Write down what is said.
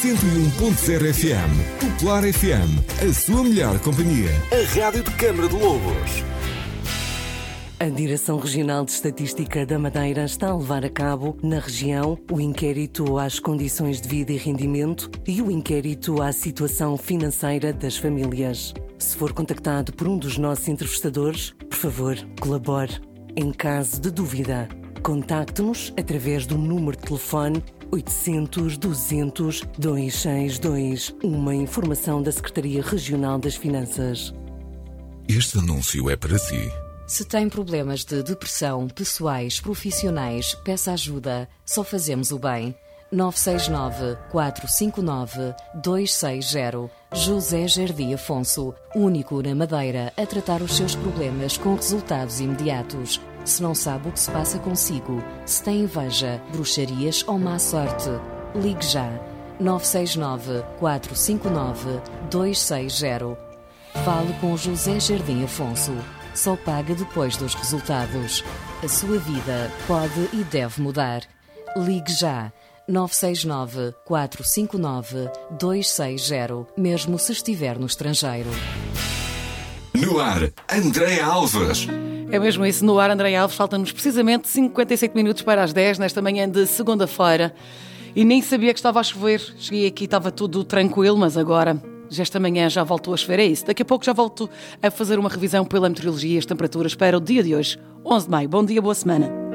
101.0 FM. Popular FM, a sua melhor companhia. A rádio de Câmara de Lobos. A Direção Regional de Estatística da Madeira está a levar a cabo, na região, o inquérito às condições de vida e rendimento e o inquérito à situação financeira das famílias. Se for contactado por um dos nossos entrevistadores, por favor, colabore. Em caso de dúvida, contacte-nos através do número de telefone 800 200 262, uma informação da Secretaria Regional das Finanças. Este anúncio é para si. Se tem problemas de depressão, pessoais, profissionais, peça ajuda. Só fazemos o bem. 969-459-260. José Jardim Afonso, único na Madeira a tratar os seus problemas com resultados imediatos. Se não sabe o que se passa consigo, se tem inveja, bruxarias ou má sorte, ligue já. 969-459-260. Fale com José Jardim Afonso. Só paga depois dos resultados. A sua vida pode e deve mudar. Ligue já. 969-459-260, mesmo se estiver no estrangeiro. No ar, Andréa Alves. É mesmo isso, no ar, Andréa Alves. Faltam-nos precisamente 57 minutos para as 10, nesta manhã de segunda-feira. E nem sabia que estava a chover. Cheguei aqui, estava tudo tranquilo, mas agora... esta manhã já voltou a chover, é isso. Daqui a pouco já volto a fazer uma revisão pela meteorologia e as temperaturas para o dia de hoje, 11 de maio. Bom dia, boa semana.